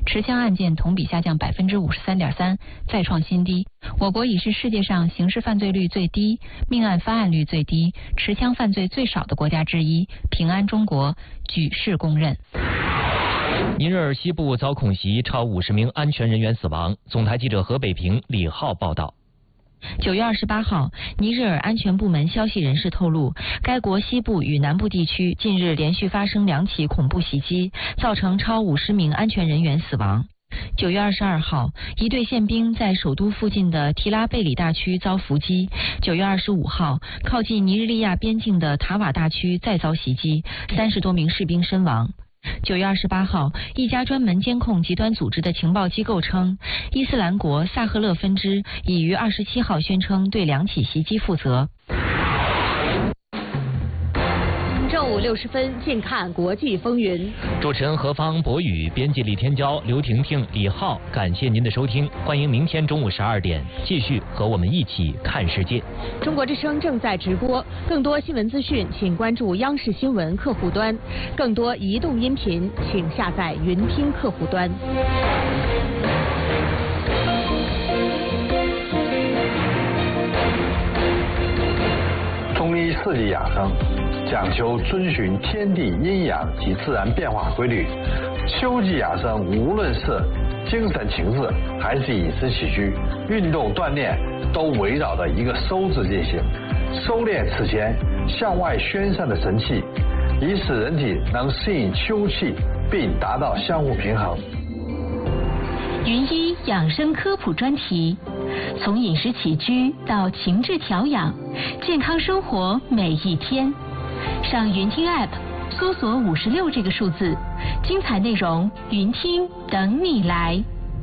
持枪案件同比下降53.3%，再创新低。我国已是世界上刑事犯罪率最低、命案发案率最低、持枪犯罪最少的国家之一，平安中国举世公认。 尼日尔西部遭恐袭，超50名安全人员死亡。总台记者何北平、李浩报道。 9月28号，尼日尔安全部门消息人士透露，该国西部与南部地区近日连续发生2起恐怖袭击，造成超50名安全人员死亡。9月22号，一队宪兵在首都附近的提拉贝里大区遭伏击。9月25号，靠近尼日利亚边境的塔瓦大区再遭袭击，30多名士兵身亡。9月28号，一家专门监控极端组织的情报机构称，伊斯兰国萨赫勒分支已于27号宣称对2起袭击负责。 正午60分，静看国际风云。 主持人何方、博宇，编辑李天骄、刘婷婷、李浩，感谢您的收听，欢迎明天中午12点继续和我们一起看世界。 中国之声正在直播，更多新闻资讯请关注央视新闻客户端，更多移动音频请下载云听客户端。 中医四季养生讲求遵循天地阴阳及自然变化规律，秋季养生无论是精神情志还是饮食起居、运动锻炼，都围绕着一个收字进行，收敛此前向外宣散的神气，以使人体能适应秋气，并达到相互平衡。 云医养生科普专题，从饮食起居到情志调养，健康生活每一天。上云听 App 搜索56这个数字，精彩内容云听等你来。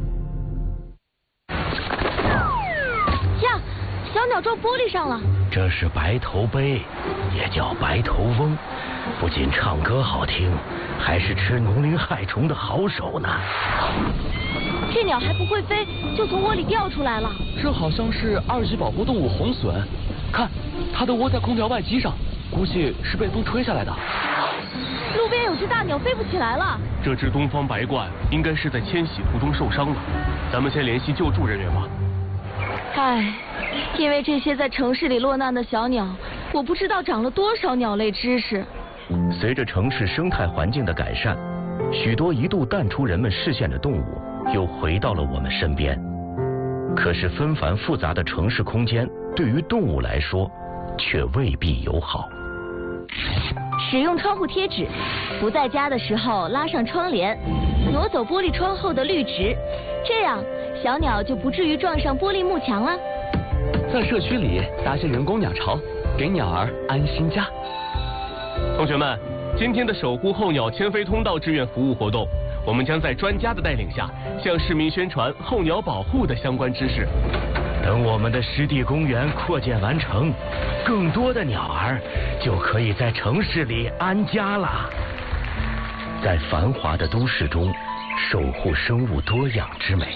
呀，小鸟撞玻璃上了。 这是白头鹎，也叫白头翁，不仅唱歌好听，还是吃农林害虫的好手呢。 这鸟还不会飞，就从窝里掉出来了。 这好像是2级保护动物红隼，看，它的窝在空调外机上，估计是被风吹下来的。 路边有只大鸟飞不起来了。 这只东方白鹳应该是在迁徙途中受伤了，咱们先联系救助人员吧。 唉，因为这些在城市里落难的小鸟，我不知道长了多少鸟类知识。 随着城市生态环境的改善，许多一度淡出人们视线的动物又回到了我们身边。可是纷繁复杂的城市空间对于动物来说却未必友好。 使用窗户贴纸，不在家的时候拉上窗帘，挪走玻璃窗后的绿植，这样小鸟就不至于撞上玻璃幕墙了。 在社区里搭些人工鸟巢，给鸟儿安心家。 同学们，今天的守护候鸟迁飞通道志愿服务活动，我们将在专家的带领下，向市民宣传候鸟保护的相关知识。 等我们的湿地公园扩建完成，更多的鸟儿就可以在城市里安家了。在繁华的都市中，守护生物多样之美。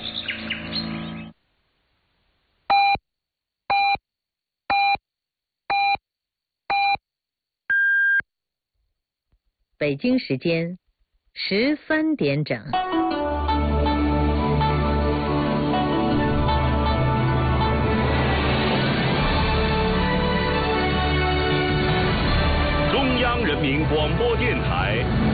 北京时间13点整。 中央人民广播电台。